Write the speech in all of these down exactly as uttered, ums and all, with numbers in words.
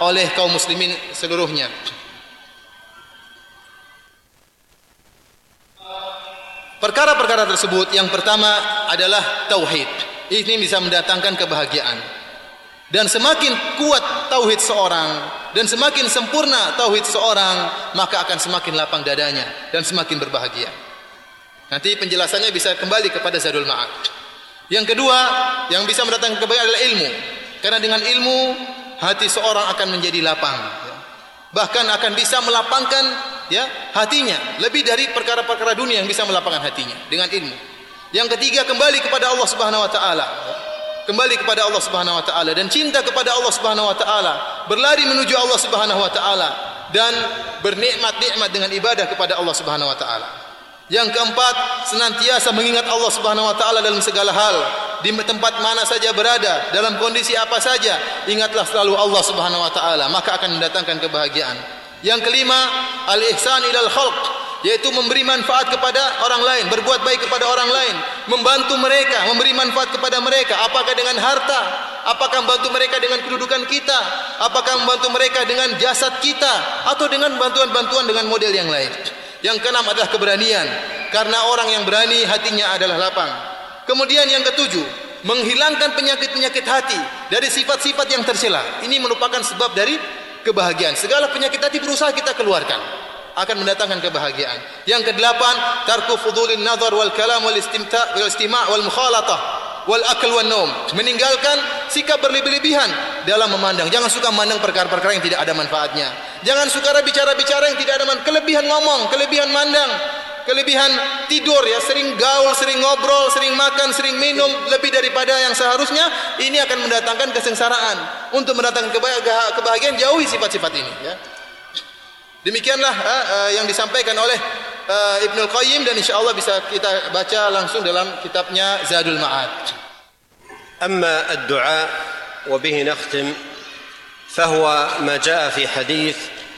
oleh kaum muslimin seluruhnya. Perkara-perkara tersebut yang pertama adalah tauhid. Ini bisa mendatangkan kebahagiaan. Dan semakin kuat tauhid seorang dan semakin sempurna tauhid seorang, maka akan semakin lapang dadanya dan semakin berbahagia. Nanti penjelasannya bisa kembali kepada Zadul Ma'ad. Yang kedua, yang bisa mendatangkan kebahagiaan adalah ilmu. Karena dengan ilmu hati seorang akan menjadi lapang. Bahkan akan bisa melapangkan ya hatinya lebih dari perkara-perkara dunia yang bisa melapangkan hatinya dengan ilmu. Yang ketiga, kembali kepada Allah Subhanahu wa taala. Kembali kepada Allah Subhanahu wa taala dan cinta kepada Allah Subhanahu wa taala, berlari menuju Allah Subhanahu wa taala dan bernikmat-nikmat dengan ibadah kepada Allah Subhanahu wa taala. Yang keempat, senantiasa mengingat Allah Subhanahu wa taala dalam segala hal, di tempat mana saja berada, dalam kondisi apa saja, ingatlah selalu Allah Subhanahu wa taala, maka akan mendatangkan kebahagiaan. Yang kelima, al-ihsan ilal khalq, yaitu memberi manfaat kepada orang lain, berbuat baik kepada orang lain, membantu mereka, memberi manfaat kepada mereka, apakah dengan harta, apakah membantu mereka dengan kedudukan kita, apakah membantu mereka dengan jasad kita, atau dengan bantuan-bantuan dengan model yang lain. Yang keenam adalah keberanian, karena orang yang berani hatinya adalah lapang. Kemudian yang ketujuh, menghilangkan penyakit-penyakit hati dari sifat-sifat yang tercela. Ini merupakan sebab dari kebahagiaan. Segala penyakit hati berusaha kita keluarkan, akan mendatangkan kebahagiaan. Yang kedelapan, tarku fudulin nazar wal kalam wal istimta' wal istima' wal mukhalatah wal akal wal naum. Meninggalkan sikap berlebih-lebihan dalam memandang. Jangan suka memandang perkara-perkara yang tidak ada manfaatnya. Jangan suka bicara-bicara yang tidak ada manfaat. Kelebihan ngomong, kelebihan mandang, kelebihan tidur ya, sering gaul, sering ngobrol, sering makan, sering minum lebih daripada yang seharusnya, ini akan mendatangkan kesengsaraan. Untuk mendatangkan kebahagiaan, jauhi sifat-sifat ini ya. Demikianlah uh, uh, yang disampaikan oleh uh, Ibnul Qayyim, dan insyaallah bisa kita baca langsung dalam kitabnya Zadul Ma'ad. Amma ad-du'a wa bihi nakhtim fahuwa ma jaa fi hadith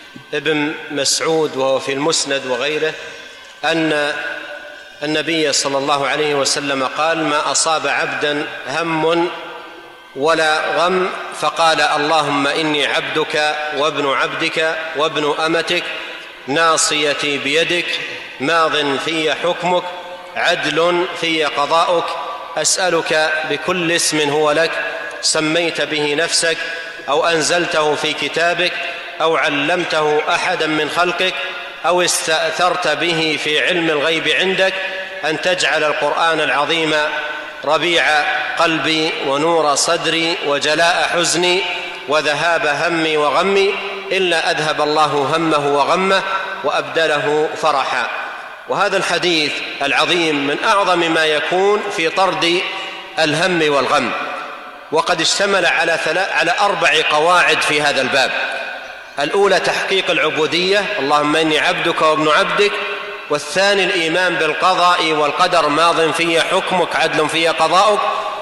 Ibn Mas'ud wa fi al-Musnad wa ghayrihi anna an-nabiy sallallahu alayhi wa sallam qala ma asaba 'abdan hammun ولا غم فقال اللهم إني عبدك وابن عبدك وابن أمتك ناصيتي بيدك ماض في حكمك عدل في قضاؤك أسألك بكل اسم هو لك سميت به نفسك أو أنزلته في كتابك أو علمته أحدا من خلقك أو استأثرت به في علم الغيب عندك أن تجعل القرآن العظيم ربيع قلبي ونور صدري وجلاء حزني وذهاب همي وغمي إلا أذهب الله همه وغمه وأبدله فرحا. وهذا الحديث العظيم من أعظم ما يكون في طرد الهم والغم، وقد اشتمل على على أربع قواعد في هذا الباب. الأولى تحقيق العبودية، اللهم إني عبدك وابن عبدك. والثاني الإيمان بالقضاء والقدر، ماض في حكمك عدل في قضاؤك.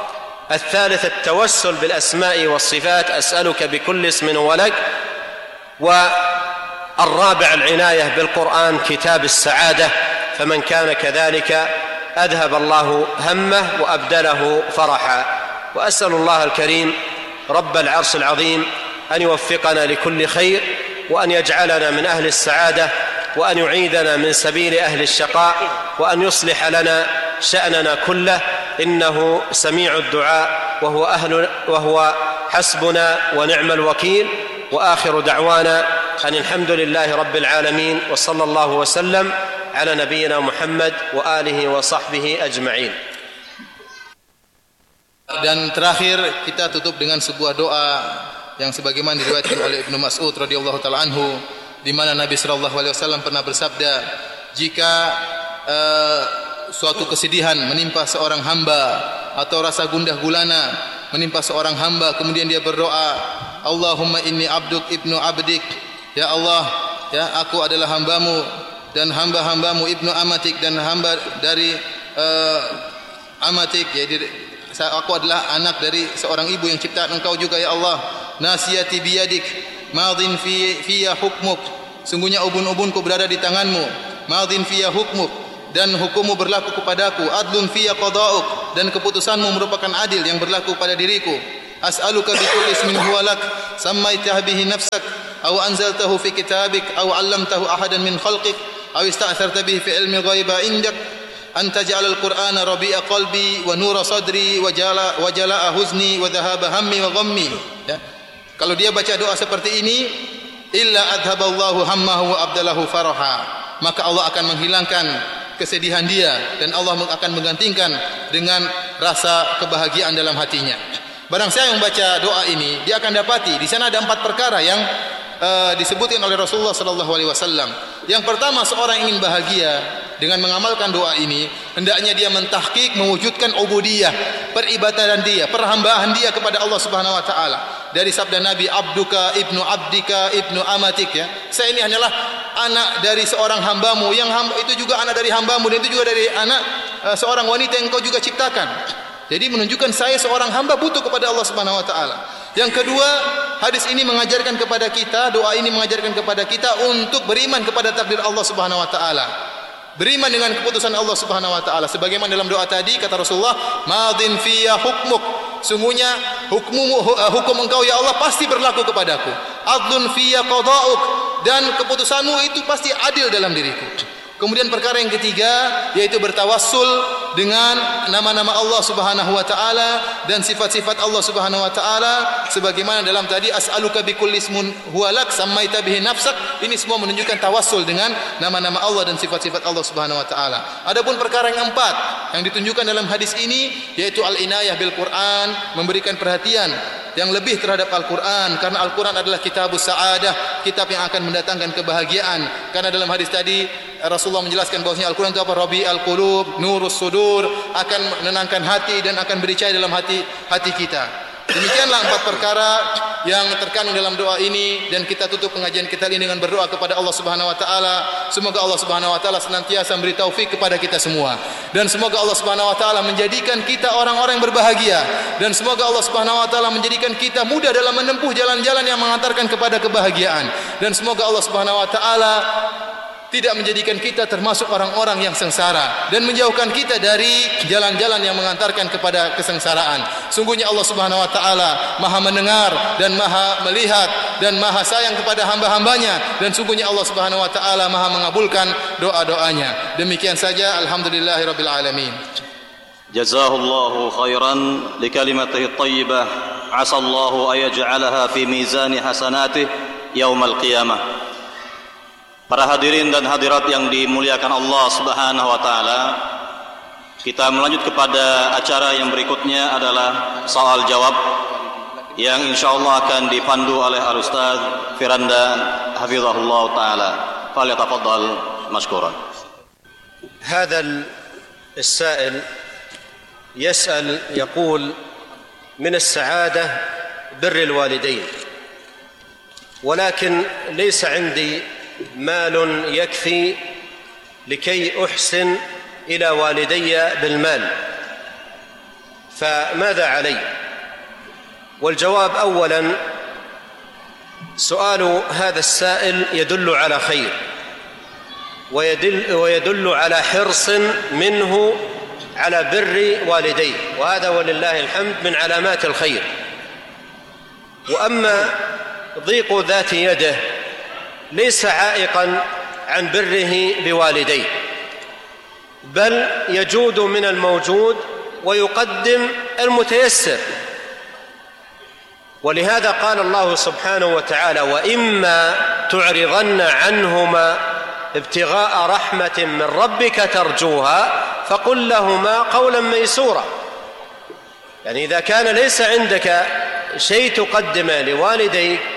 الثالث التوسل بالأسماء والصفات، أسألك بكل اسم هو لك. والرابع العناية بالقرآن كتاب السعادة، فمن كان كذلك أذهب الله همه وأبدله فرحا. وأسأل الله الكريم رب العرش العظيم أن يوفقنا لكل خير، وأن يجعلنا من أهل السعادة، وأن يعيذنا من سبيل أهل الشقاء، وأن يصلح لنا شأننا كله، إنه سميع الدعاء وهو أهل وهو حسبنا ونعم الوكيل. وآخر دعوانا أن الحمد لله رب العالمين، وصلى الله وسلم على نبينا محمد وآله وصحبه أجمعين. Dan terakhir kita tutup dengan sebuah doa yang sebagaimana diriwayatkan oleh Ibnu Mas'ud radhiyallahu taala anhu, di mana Nabi sallallahu alaihi wasallam pernah bersabda, jika uh, suatu kesedihan menimpa seorang hamba atau rasa gundah gulana menimpa seorang hamba, kemudian dia berdoa, Allahumma inni abduk ibnu abdik, ya Allah, ya aku adalah hambamu dan hamba-hambamu, ibnu amatik, dan hamba dari uh, amatik, jadi aku adalah anak dari seorang ibu yang ciptaan engkau juga ya Allah. Nasiyati biyadik madin fi fiya hukmuk, sungguhnya ubun-ubunku berada di tanganmu. Madin fiya hukmuk, dan hukummu berlaku kepadaku. Adlun fiya qada'uk, dan keputusanmu merupakan adil yang berlaku pada diriku. as'aluka bikulli ismin huwa lak sammaitah bihi nafsak aw anzaltahu fi kitabik aw 'allamtahu ahadan min khalqik aw ista'tharta bihi fi ilmi ghaiba indak an taj'al al-Qur'ana rabi'a qalbi wa nura sadri wa jala wa jala'a huzni wa dhahaba hammi wa ghammi. Ya. Kalau dia baca doa seperti ini, illa adhaballahu hammahu wa abdalahu faraha, maka Allah akan menghilangkan kesedihan dia dan Allah akan menggantikan dengan rasa kebahagiaan dalam hatinya. Barang siapa yang membaca doa ini, dia akan dapati di sana ada empat perkara yang uh, disebutkan oleh Rasulullah sallallahu alaihi wasallam. Yang pertama, seorang ingin bahagia dengan mengamalkan doa ini, hendaknya dia mentahqiq, mewujudkan ubudiyah, peribadatan dia, perhambaan dia kepada Allah Subhanahu wa taala. Dari sabda Nabi, abduka ibnu abdika ibnu amatik, ya. Saya ini hanyalah anak dari seorang hambamu, yang hamba itu juga anak dari hambamu, dan itu juga dari anak uh, seorang wanita yang kau juga ciptakan. Jadi menunjukkan saya seorang hamba butuh kepada Allah Subhanahu wa taala. Yang kedua, hadis ini mengajarkan kepada kita, doa ini mengajarkan kepada kita untuk beriman kepada takdir Allah Subhanahu wa taala. Beriman dengan keputusan Allah Subhanahu wa taala. Sebagaimana dalam doa tadi kata Rasulullah, madin fiyya hukmuk, sungguhnya hukmumu, hukum engkau ya Allah pasti berlaku kepadaku. Adlun fiyya qada'uk, dan keputusanmu itu pasti adil dalam diriku. Kemudian perkara yang ketiga, yaitu bertawassul dengan nama-nama Allah Subhanahu wa taala dan sifat-sifat Allah Subhanahu wa taala, sebagaimana dalam tadi as'aluka bikulli ismin huwa lak sammaita bihi nafsak. Ini semua menunjukkan tawassul dengan nama-nama Allah dan sifat-sifat Allah Subhanahu wa taala. Adapun perkara yang empat yang ditunjukkan dalam hadis ini, yaitu al-inayah bil Quran, memberikan perhatian yang lebih terhadap Al-Quran, karena Al-Quran adalah kitabus sa'adah, kitab yang akan mendatangkan kebahagiaan. Karena dalam hadis tadi Rasulullah menjelaskan bahwasanya Al-Quran itu apa? Rabi al-qulub, nurus sudur, akan menenangkan hati dan akan beri cahaya dalam hati hati kita. Demikianlah empat perkara yang terkandung dalam doa ini, dan kita tutup pengajian kita ini dengan berdoa kepada Allah Subhanahu wa taala. Semoga Allah Subhanahu wa taala senantiasa memberi taufik kepada kita semua, dan semoga Allah Subhanahu wa taala menjadikan kita orang-orang yang berbahagia, dan semoga Allah Subhanahu wa taala menjadikan kita mudah dalam menempuh jalan-jalan yang mengantarkan kepada kebahagiaan, dan semoga Allah Subhanahu wa taala tidak menjadikan kita termasuk orang-orang yang sengsara dan menjauhkan kita dari jalan-jalan yang mengantarkan kepada kesengsaraan. Sungguhnya Allah Subhanahu wa taala Maha mendengar dan Maha melihat dan Maha sayang kepada hamba-hambanya, dan sungguhnya Allah Subhanahu wa taala Maha mengabulkan doa-doanya. Demikian saja, alhamdulillahirabbil alamin. Jazahullahu khairan li kalimatihi thayyibah, asallahu ayaj'alaha fi mizani hasanatih yaumal qiyamah. Para hadirin dan hadirat yang dimuliakan Allah Subhanahu wa taala, kita melanjut kepada acara yang berikutnya adalah soal jawab yang insyaallah akan dipandu oleh Al-Ustaz Firanda hafizahullah taala. Falyatafaddal mashkuran. هذا السائل يسأل يقول: من السعادة بر الوالدين، ولكن ليس عندي مال يكفي لكي أحسن إلى والدي بالمال، فماذا علي؟ والجواب: أولا، سؤال هذا السائل يدل على خير، ويدل, ويدل على حرص منه على بر والديه، وهذا ولله الحمد من علامات الخير. وأما ضيق ذات يده ليس عائقا عن بره بوالديه، بل يجود من الموجود ويقدم المتيسر. ولهذا قال الله سبحانه وتعالى: وإما تعرضن عنهما ابتغاء رحمة من ربك ترجوها فقل لهما قولا ميسورا. يعني إذا كان ليس عندك شيء تقدمه لوالديك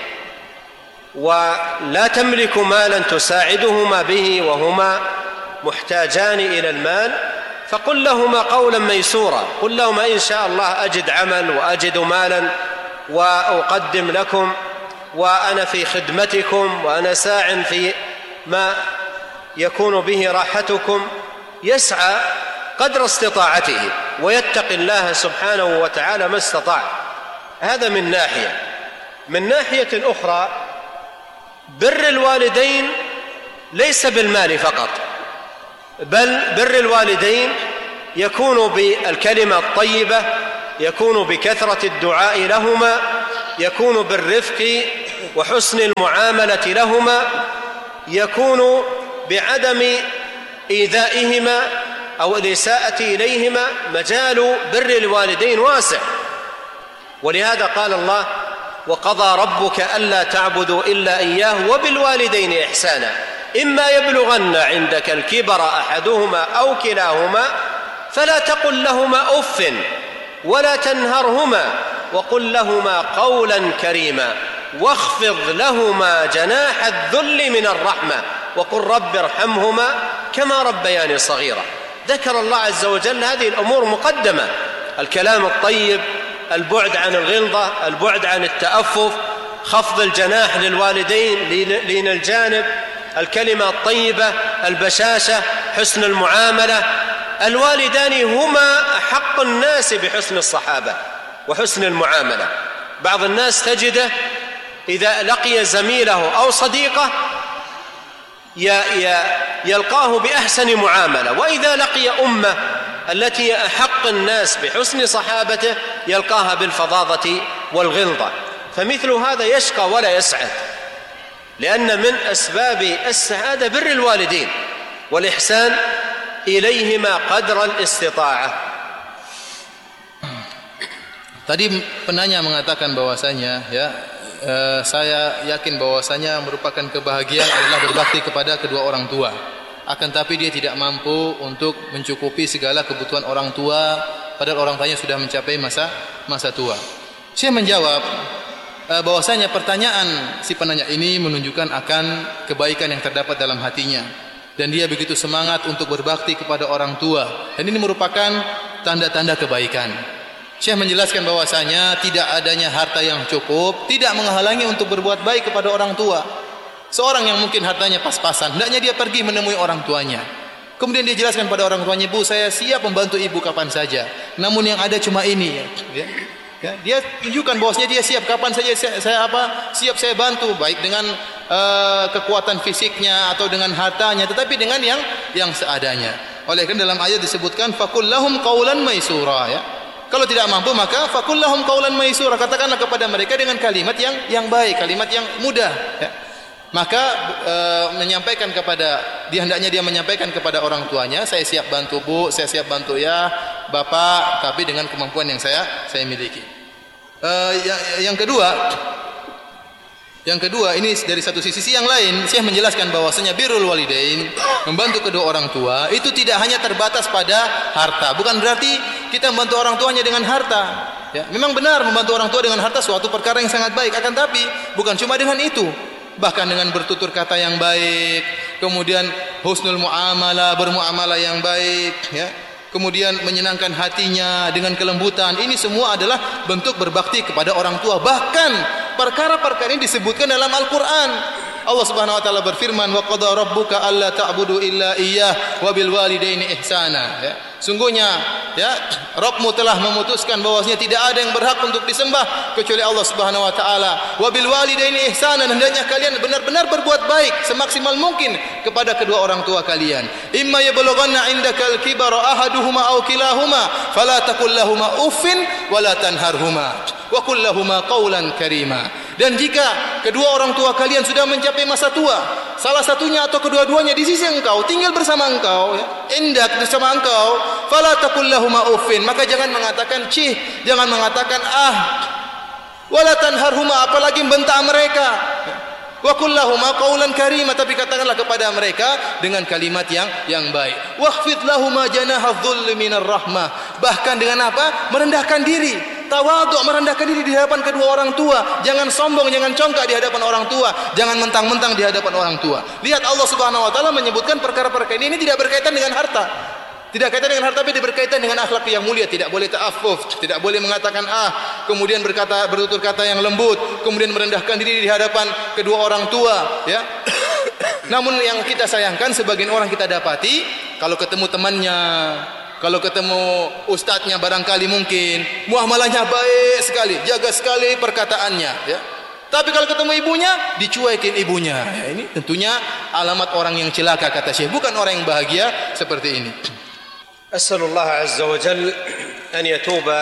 ولا تملك مالا تساعدهما به وهما محتاجان إلى المال فقل لهما قولا ميسورا. قل لهما: إن شاء الله أجد عمل وأجد مالا وأقدم لكم، وأنا في خدمتكم، وأنا ساع في ما يكون به راحتكم. يسعى قدر استطاعته ويتقي الله سبحانه وتعالى ما استطاع. هذا من ناحية. من ناحية أخرى، بر الوالدين ليس بالمال فقط، بل بر الوالدين يكون بالكلمة الطيبة يكون بكثرة الدعاء لهما، يكون بالرفق وحسن المعاملة لهما، يكون بعدم إيذائهما أو الإساءة إليهما. مجال بر الوالدين واسع، ولهذا قال الله: وقضى ربك ألا تعبدوا إلا إياه وبالوالدين إحسانا إما يبلغن عندك الكبر أحدهما أو كلاهما فلا تقل لهما أف ولا تنهرهما وقل لهما قولا كريما واخفض لهما جناح الذل من الرحمة وقل رب ارحمهما كما ربياني صغيرا. ذكر الله عز وجل هذه الأمور مقدمة: الكلام الطيب، البعد عن الغلظة، البعد عن التأفف، خفض الجناح للوالدين، لين الجانب، الكلمة الطيبة، البشاشة، حسن المعاملة. الوالدان هما أحق الناس بحسن الصحابة وحسن المعاملة. بعض الناس تجده إذا لقي زميله أو صديقه يلقاه بأحسن معاملة، وإذا لقي أمه التي أحق الناس بحسن صحابته يلقاها بالفظاظة والغلظة. فمثل هذا يشقى ولا يسعد، لأن من أسباب السعادة بر الوالدين والإحسان إليهما قدر الاستطاعة. Tadi penanya mengatakan bahwasanya ya eh, saya yakin bahwasanya merupakan kebahagiaan adalah berbakti kepada kedua orang tua. Akan tapi dia tidak mampu untuk mencukupi segala kebutuhan orang tua, padahal orang tuanya sudah mencapai masa masa tua. Saya menjawab eh, bahwasanya pertanyaan si penanya ini menunjukkan akan kebaikan yang terdapat dalam hatinya, dan dia begitu semangat untuk berbakti kepada orang tua, dan ini merupakan tanda-tanda kebaikan. Syekh menjelaskan bahwasanya tidak adanya harta yang cukup tidak menghalangi untuk berbuat baik kepada orang tua. Seorang yang mungkin hartanya pas-pasan, hendaknya dia pergi menemui orang tuanya. Kemudian dia jelaskan pada orang tuanya, "Bu, saya siap membantu ibu kapan saja. Namun yang ada cuma ini." Ya. Ya, dia tunjukkan bahwasanya dia siap kapan saja saya, saya apa? Siap saya bantu, baik dengan uh, kekuatan fisiknya atau dengan hartanya, tetapi dengan yang yang seadanya. Oleh karena dalam ayat disebutkan faqul lahum qaulan maisura, ya. Kalau tidak mampu maka faqul lahum qaulan maisura, katakanlah kepada mereka dengan kalimat yang yang baik, kalimat yang mudah, ya. Maka e, menyampaikan kepada dia, hendaknya dia menyampaikan kepada orang tuanya, saya siap bantu Bu, saya siap bantu ya Bapak, tapi dengan kemampuan yang saya saya miliki. E, yang, yang kedua, yang kedua ini dari satu sisi, sisi yang lain, saya menjelaskan bahwasanya birrul walidain, membantu kedua orang tua itu tidak hanya terbatas pada harta. Bukan berarti kita membantu orang tuanya dengan harta. Ya, memang benar membantu orang tua dengan harta suatu perkara yang sangat baik, akan tapi bukan cuma dengan itu. Bahkan dengan bertutur kata yang baik, kemudian husnul muamalah, bermuamalah yang baik, ya. Kemudian menyenangkan hatinya dengan kelembutan. Ini semua adalah bentuk berbakti kepada orang tua. Bahkan perkara-perkara ini disebutkan dalam Al-Qur'an. Allah Subhanahu wa taala berfirman, "Wa qada rabbuka alla ta'budu illa iyyah wa bil walidaini ihsana." Ya. Sungguhnya ya Rabbmu telah memutuskan bahwasanya tidak ada yang berhak untuk disembah kecuali Allah Subhanahu wa taala. Wa bil walidaini ihsana, hendaknya kalian benar-benar berbuat baik semaksimal mungkin kepada kedua orang tua kalian. Imma yablughanna indakal kibara ahaduhuma aw kilahuma fala taqul lahumā uffin wa la tanharhumā wa qul lahumā qawlan karīmā. Dan jika kedua orang tua kalian sudah mencapai masa tua, salah satunya atau kedua-duanya di sisi engkau, tinggal bersama engkau, ya, indak bersama engkau, fala taqul lahumā uffin, maka jangan mengatakan cih, jangan mengatakan ah, wala tanharhuma, apalagi membentak mereka. Wa qul lahumā qawlan karīmā, tapi katakanlah kepada mereka dengan kalimat yang yang baik. Wakhfid lahumā janāha dhulli minar rahmah, bahkan dengan apa? Merendahkan diri. Tawadhu, merendahkan diri di hadapan kedua orang tua. Jangan sombong, jangan congkak di hadapan orang tua, jangan mentang-mentang di hadapan orang tua. Lihat Allah Subhanahu wa taala menyebutkan perkara-perkara ini, ini tidak berkaitan dengan harta. Tidak kaitan dengan harta, tapi berkaitan dengan akhlak yang mulia. Tidak boleh ta'affuf, tidak boleh mengatakan ah, kemudian berkata bertutur kata yang lembut, kemudian merendahkan diri di hadapan kedua orang tua, ya. Namun yang kita sayangkan sebagian orang kita dapati kalau ketemu temannya, kalau ketemu ustadznya barangkali mungkin muamalahnya baik sekali, jaga sekali perkataannya, ya. Tapi kalau ketemu ibunya dicuekin ibunya. Ya, ini tentunya alamat orang yang celaka, kata Syekh, bukan orang yang bahagia seperti ini. أسأل الله عز وجل أن يتوب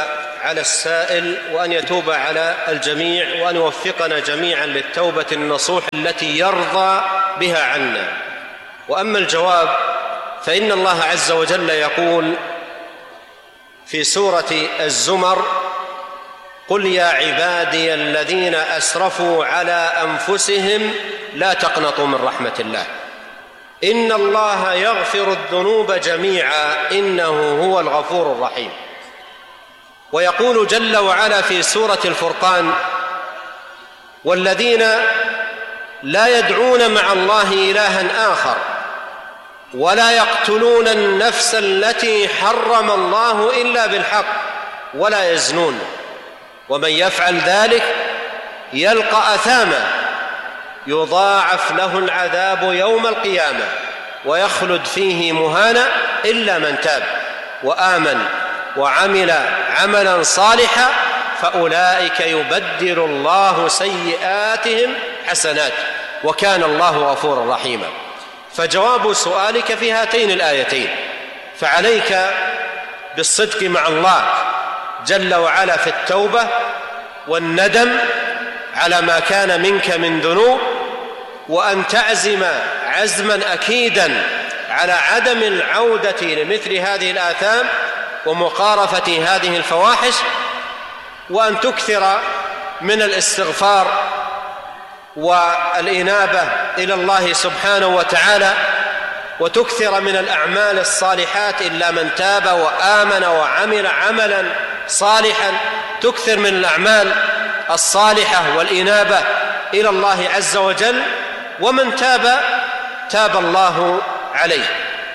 على السائل وأن يتوب على الجميع وأن يوفقنا جميعا للتوبة النصوح التي يرضى بها عنا. وأما الجواب فإن الله عز وجل يقول في سورة الزمر: قل يا عبادي الذين أسرفوا على أنفسهم لا تقنطوا من رحمة الله إن الله يغفر الذنوب جميعا إنه هو الغفور الرحيم. ويقول جل وعلا في سورة الفرقان: والذين لا يدعون مع الله إلها آخر ولا يقتلون النفس التي حرم الله إلا بالحق ولا يزنون ومن يفعل ذلك يلقى أثاما يضاعف له العذاب يوم القيامة ويخلد فيه مهانا إلا من تاب وآمن وعمل عملا صالحا فأولئك يبدل الله سيئاتهم حسنات وكان الله غفورا رحيما. فجواب سؤالك في هاتين الآيتين: فعليك بالصدق مع الله جل وعلا في التوبة والندم على ما كان منك من ذنوب، وأن تعزم عزما أكيدا على عدم العودة لمثل هذه الآثام ومقارفة هذه الفواحش، وأن تكثر من الاستغفار والإنابة إلى الله سبحانه وتعالى، وتكثر من الأعمال الصالحات إلا من تاب وآمن وعمل عملا صالحا. تكثر من الأعمال الصالحة والإنابة إلى الله عز وجل، ومن تاب تاب الله عليه.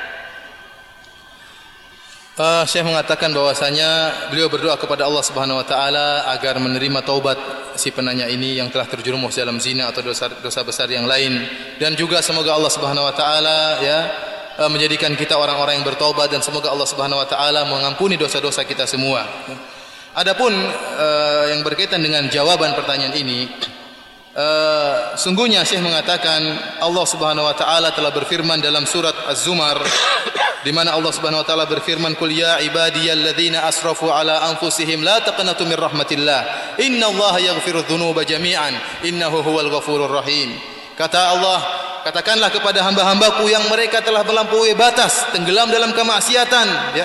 Uh, Syekh mengatakan bahwasanya beliau berdoa kepada Allah Subhanahu wa taala agar menerima taubat si penanya ini yang telah terjerumus dalam zina atau dosa dosa besar yang lain, dan juga semoga Allah Subhanahu wa taala ya uh, menjadikan kita orang-orang yang bertaubat, dan semoga Allah Subhanahu wa taala mengampuni dosa-dosa kita semua. Adapun uh, yang berkaitan dengan jawaban pertanyaan ini, uh, sungguhnya Syekh mengatakan Allah Subhanahu wa taala telah berfirman dalam surat Az-Zumar, di mana Allah Subhanahu wa taala berfirman: "Qul ya ibadiyalladzina asrafu ala anfusihim la taqnatu min rahmatillah innallaha yaghfiru dzunuba jami'an innahu huwal ghafurur rahim." Kata Allah, katakanlah kepada hamba-hambaku yang mereka telah melampaui batas, tenggelam dalam kemaksiatan, ya.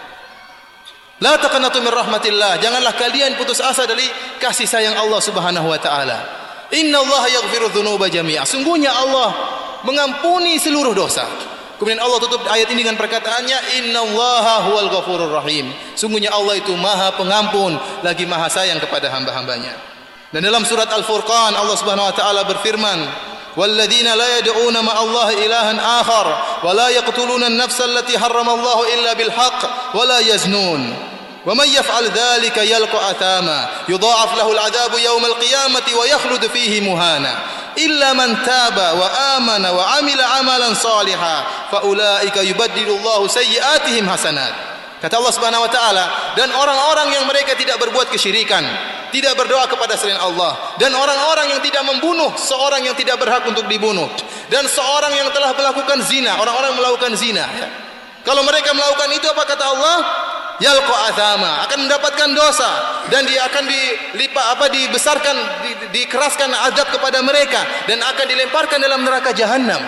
La taqnatu min rahmatillah, janganlah kalian putus asa dari kasih sayang Allah Subhanahu wa taala. Innallaha yaghfiru dzunuba jami'an, sungguhnya Allah mengampuni seluruh dosa. Kemudian Allah tutup ayat ini dengan perkataannya: Innallaha huwal ghafurur rahim, sungguhnya Allah itu maha pengampun lagi maha sayang kepada hamba-hambanya. Dan dalam surat Al-Furqan Allah Subhanahu wa taala berfirman: walladzina la yad'una ma'allahi ilahan akhar wa la yaqtuluna an-nafsa allati harrama Allah illa bil haqq wa la yaznun wa man yaf'al dhalika yalqa athama yudha'af lahu al-'adhabu yawm al-qiyamati wa yakhlud fihi muhana illa man taba wa amana wa amila amalan salihan fa ulaika yubaddilullahu sayyi'atihim hasanat. Kata Allah Subhanahu wa taala, dan orang-orang yang mereka tidak berbuat kesyirikan, tidak berdoa kepada selain Allah, dan orang-orang yang tidak membunuh seorang yang tidak berhak untuk dibunuh, dan seorang yang telah melakukan zina, orang-orang melakukan zina, ya. Kalau mereka melakukan itu, apa kata Allah? Yalqa athama, akan mendapatkan dosa, dan dia akan dilipat apa dibesarkan di, dikeraskan azab kepada mereka, dan akan dilemparkan dalam neraka jahanam.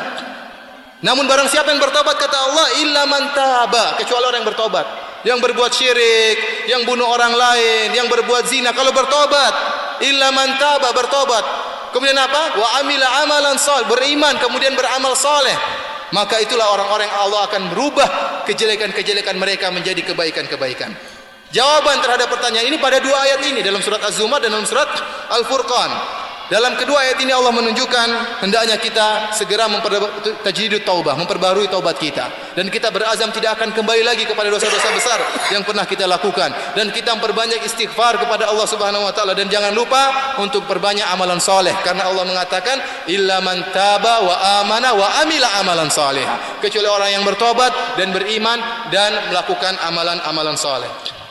Namun barang siapa yang bertobat, kata Allah, illa man taba, kecuali orang yang bertobat, yang berbuat syirik, yang bunuh orang lain, yang berbuat zina, kalau bertobat, illa man taba, bertobat, kemudian apa? Wa amila amalan salih, beriman kemudian beramal saleh, maka itulah orang-orang yang Allah akan berubah kejelekan-kejelekan mereka menjadi kebaikan-kebaikan. Jawaban terhadap pertanyaan ini pada dua ayat ini, dalam surat Az-Zumar dan dalam surat Al-Furqan. Dalam kedua ayat ini Allah menunjukkan hendaknya kita segera memperbaharui tajdidut taubah, memperbaharui taubat kita, dan kita berazam tidak akan kembali lagi kepada dosa-dosa besar yang pernah kita lakukan, dan kita memperbanyak istighfar kepada Allah Subhanahu wa taala, dan jangan lupa untuk perbanyak amalan saleh, karena Allah mengatakan illa man taba wa amana wa amila amalan saleh, kecuali orang yang bertobat dan beriman dan melakukan amalan-amalan saleh.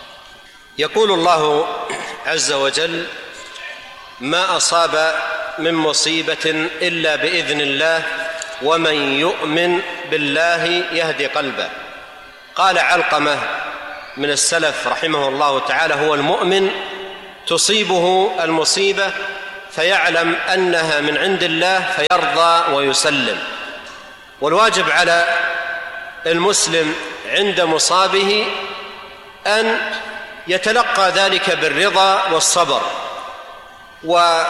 Yaqulullahu azza wa jalla: ما أصاب من مصيبة إلا بإذن الله ومن يؤمن بالله يهدي قلبه. قال علقمة من السلف رحمه الله تعالى هو المؤمن تصيبه المصيبة فيعلم أنها من عند الله فيرضى ويسلم. والواجب على المسلم عند مصابه أن يتلقى ذلك بالرضا والصبر. وهذا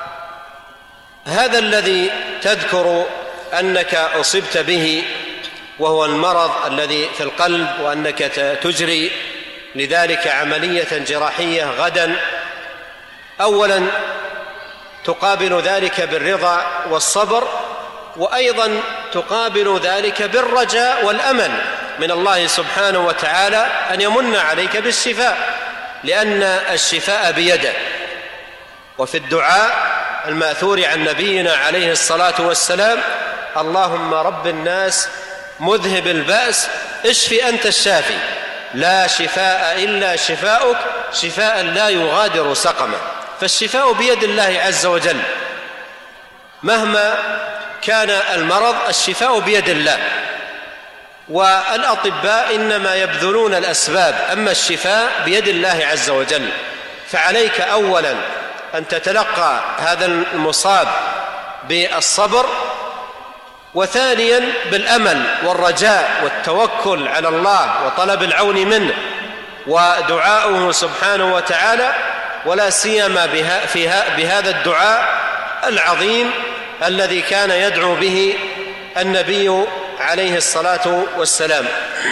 الذي تذكر أنك أصبت به وهو المرض الذي في القلب وأنك تجري لذلك عملية جراحية غدا، أولا تقابل ذلك بالرضا والصبر، وأيضا تقابل ذلك بالرجاء والأمل من الله سبحانه وتعالى أن يمن عليك بالشفاء، لأن الشفاء بيده. وفي الدعاء المأثور عن نبينا عليه الصلاة والسلام: اللهم رب الناس مذهب البأس اشفي أنت الشافي لا شفاء إلا شفاؤك شفاء لا يغادر سقما. فالشفاء بيد الله عز وجل، مهما كان المرض الشفاء بيد الله، والأطباء إنما يبذلون الأسباب، أما الشفاء بيد الله عز وجل. فعليك أولا أن تتلقى هذا المصاب بالصبر، وثانيا بالأمل والرجاء والتوكل على الله وطلب العون منه ودعاؤه سبحانه وتعالى، ولا سيما بهذا الدعاء العظيم الذي كان يدعو به النبي عليه الصلاة والسلام.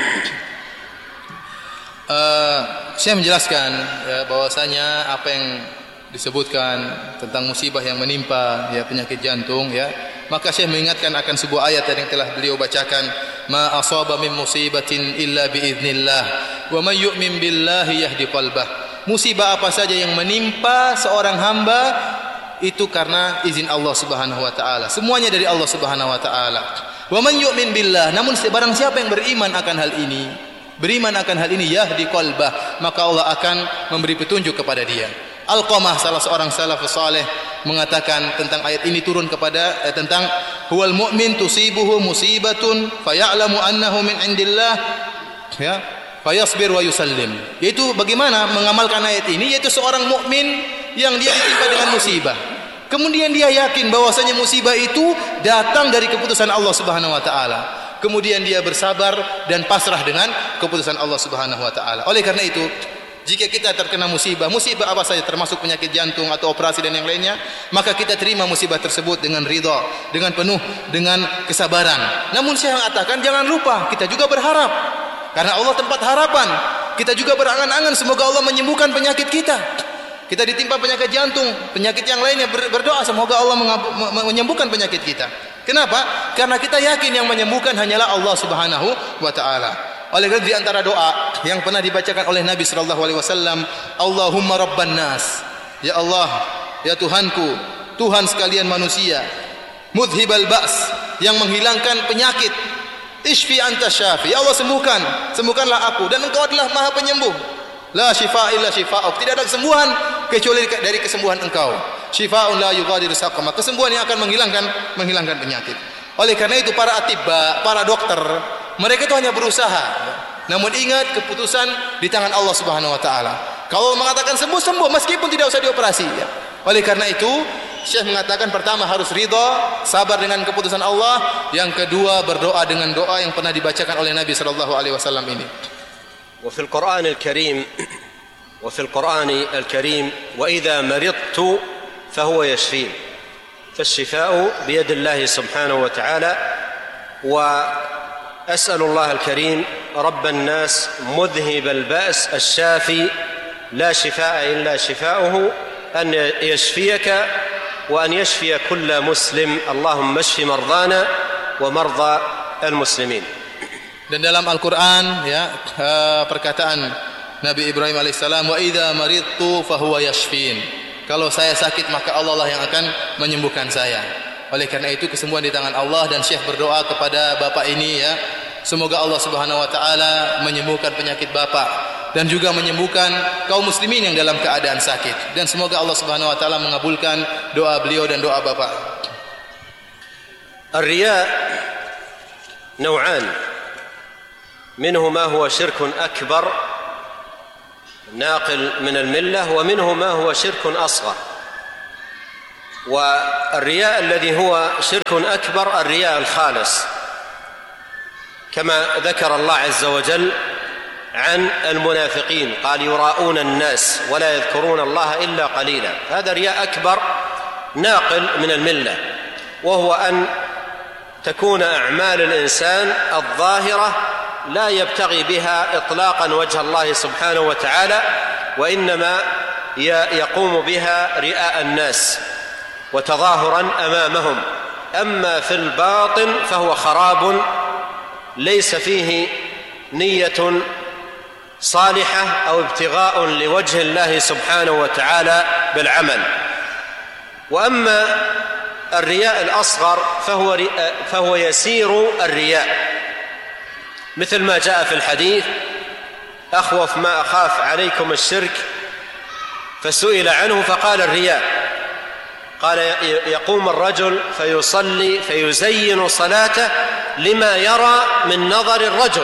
Uh, saya menjelaskan ya, bahwasanya apa yang disebutkan tentang musibah yang menimpa ya penyakit jantung ya, maka saya mengingatkan akan sebuah ayat yang telah beliau bacakan: ma asaba min musibatin illa biiznillah wa may yu'min billahi yahdi qalbah. Musibah apa saja yang menimpa seorang hamba itu karena izin Allah Subhanahu wa taala, semuanya dari Allah Subhanahu wa taala. Wa man yu'min billah, namun barang siapa yang beriman akan hal ini, beriman akan hal ini, yahdi qalbah, maka Allah akan memberi petunjuk kepada dia. Alqamah, salah seorang salafus saleh, mengatakan tentang ayat ini turun kepada eh, tentang huwal mu'min tusibuhu musibatun faya'lamu annahu min indillah ya fayasbir wa yusallim, yaitu bagaimana mengamalkan ayat ini, yaitu seorang mukmin yang dia ditimpa dengan musibah, kemudian dia yakin bahwasanya musibah itu datang dari keputusan Allah Subhanahu wa taala, kemudian dia bersabar dan pasrah dengan keputusan Allah Subhanahu wa taala. Oleh karena itu, jika kita terkena musibah, musibah apa saja termasuk penyakit jantung atau operasi dan yang lainnya, maka kita terima musibah tersebut dengan ridha, dengan penuh dengan kesabaran. Namun saya mengatakan jangan lupa kita juga berharap, karena Allah tempat harapan. Kita juga berangan-angan semoga Allah menyembuhkan penyakit kita. Kita ditimpa penyakit jantung, penyakit yang lainnya, berdoa semoga Allah menyembuhkan penyakit kita. Kenapa? Karena kita yakin yang menyembuhkan hanyalah Allah Subhanahu wa taala. Oleh karena di antara doa yang pernah dibacakan oleh Nabi sallallahu alaihi wasallam, Allahumma rabban nas, ya Allah, ya Tuhanku, Tuhan sekalian manusia, mudhibal ba's, yang menghilangkan penyakit, ishfi anta syafi, ya Allah sembuhkan, sembuhkanlah aku, dan engkau adalah maha penyembuh. La shifa illa shifa'uk, tidak ada kesembuhan kecuali dari kesembuhan engkau. Shifa'un la yughadiru saqama, kesembuhan yang akan menghilangkan menghilangkan penyakit. Oleh karena itu para atibba, para dokter, mereka itu hanya berusaha, namun ingat keputusan di tangan Allah Subhanahu wa taala. Kalau mengatakan sembuh, sembuh meskipun tidak usah dioperasi ya. Oleh karena itu Syekh mengatakan pertama harus ridha, sabar dengan keputusan Allah, yang kedua berdoa dengan doa yang pernah dibacakan oleh Nabi sallallahu alaihi wasallam ini. وفي القرآن الكريم وفي القرآن الكريم وإذا مرضت فهو يشفين، فالشفاء بيد الله سبحانه وتعالى. وأسأل الله الكريم رب الناس مذهب البأس الشافي لا شفاء إلا شفاؤه أن يشفيك وأن يشفي كل مسلم. اللهم اشف مرضانا ومرضى المسلمين. Dan dalam Al-Quran ya, perkataan Nabi Ibrahim alaihissalam, wa idza maridtu fahuwa yashfin, kalau saya sakit maka Allah lah yang akan menyembuhkan saya. Oleh karena itu kesembuhan di tangan Allah, dan Syekh berdoa kepada bapak ini ya, semoga Allah Subhanahu wa taala menyembuhkan penyakit bapak dan juga menyembuhkan kaum muslimin yang dalam keadaan sakit, dan semoga Allah Subhanahu wa taala mengabulkan doa beliau dan doa bapak. Ar-riya naw'an, منه ما هو شرك أكبر ناقل من الملة، ومنه ما هو شرك أصغر. والرياء الذي هو شرك أكبر الرياء الخالص، كما ذكر الله عز وجل عن المنافقين قال يراءون الناس ولا يذكرون الله إلا قليلا. هذا رياء أكبر ناقل من الملة، وهو أن تكون أعمال الإنسان الظاهرة لا يبتغي بها إطلاقا وجه الله سبحانه وتعالى، وإنما يقوم بها رئاء الناس وتظاهرا أمامهم. أما في الباطن فهو خراب ليس فيه نية صالحة أو ابتغاء لوجه الله سبحانه وتعالى بالعمل. وأما الرياء الأصغر فهو, فهو يسير الرياء، مثل ما جاء في الحديث أخوف ما أخاف عليكم الشرك، فسئل عنه فقال الرياء. قال يقوم الرجل فيصلي فيزين صلاته لما يرى من نظر الرجل،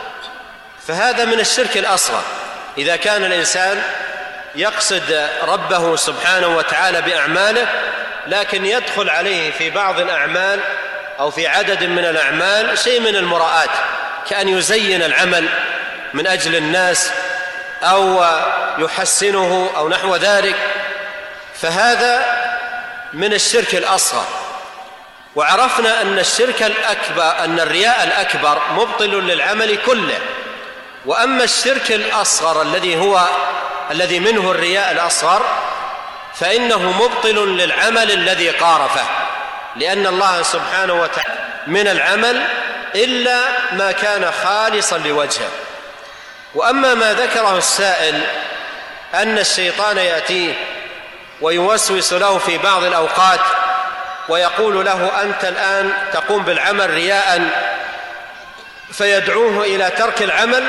فهذا من الشرك الأصغر. إذا كان الإنسان يقصد ربه سبحانه وتعالى بأعماله، لكن يدخل عليه في بعض الأعمال أو في عدد من الأعمال شيء من المراءات، كأن يزين العمل من أجل الناس أو يحسنه أو نحو ذلك، فهذا من الشرك الأصغر. وعرفنا أن الشرك الأكبر أن الرياء الأكبر مبطل للعمل كله. وأما الشرك الأصغر الذي هو الذي منه الرياء الأصغر فإنه مبطل للعمل الذي قارفه، لأن الله سبحانه وتعالى من العمل إلا ما كان خالصا لوجهه. وأما ما ذكره السائل أن الشيطان يأتيه ويوسوس له في بعض الأوقات ويقول له أنت الآن تقوم بالعمل رياء، فيدعوه إلى ترك العمل،